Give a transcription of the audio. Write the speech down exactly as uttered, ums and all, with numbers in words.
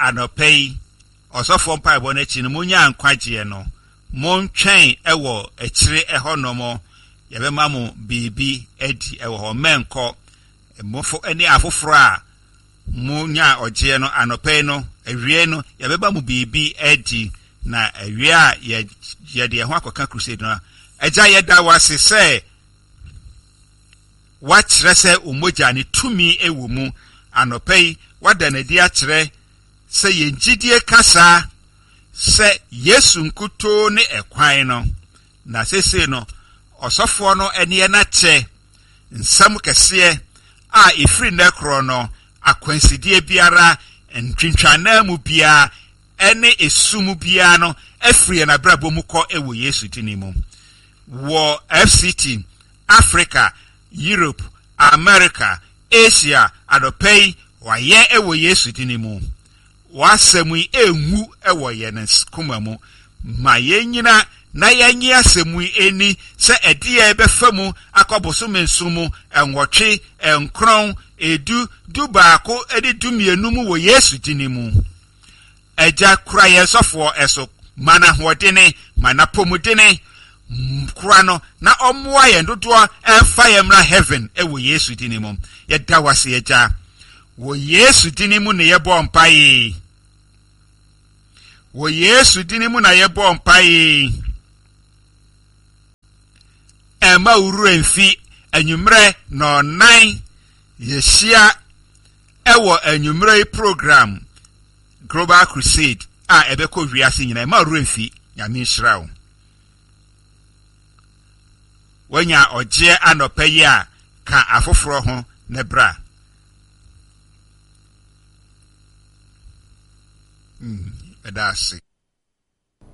anopei osofo mpa ebo na chi no munya nkwagye no montwen ewo ekire ehonomo yebema mo bibi edi ewo ho menko mofo eni afoforo a munya ogye no anopei no ewie no yebeba mo bibi edi na ewie a ye de ho akoka crusade no eja yeda wase se wachire se umoja ni tumi ewo mu anopei wada na di akire se yenjidie kasa se Yesu nkuto ne ekwan no na sese no osofo no ene na che nsam kese a ifri nekro no akwansidie biara ntwintwana mu bia ene esumu bia no afri na brabo mu kɔ ewo Yesu tinimu wo F C T Africa Europe America Asia adopei waye ewo Yesu tinimu wasemui enwu ewo yenes kumamu ma yenyina na yanyi asemui eni se ediye befamu akoboso mensumu enwotwe enkron edu dubaako edi dumienu mu wo Yesu tinimu eja kura yesofo eso mana hodene mana pomudene kura no na omwa ye ndodo emfa yemra heaven ewo Yesu tinimu yeda wase eja wo Yesu tinimu ne yebo mpae wo Yesu tinimu na yebo mpae ema uru enfi anwumre no nine yeshia ewo anwumre program Global Crusade a ebeko wiase nyina ema uru enfi nyame nhyirawo wanya ogye anopayi a ka afoforo ho ne bra mm edasi